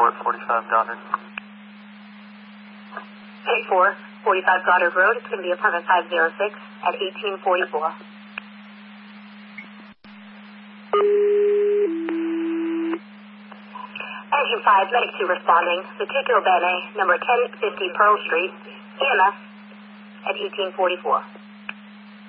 4 at 45 Goddard. 4, 45 Goddard Road. It's going to be appointment 506 at 1844. Engine 5, Medic 2 responding. Vitico Bene, number 1050 Pearl Street, EMS at 1844.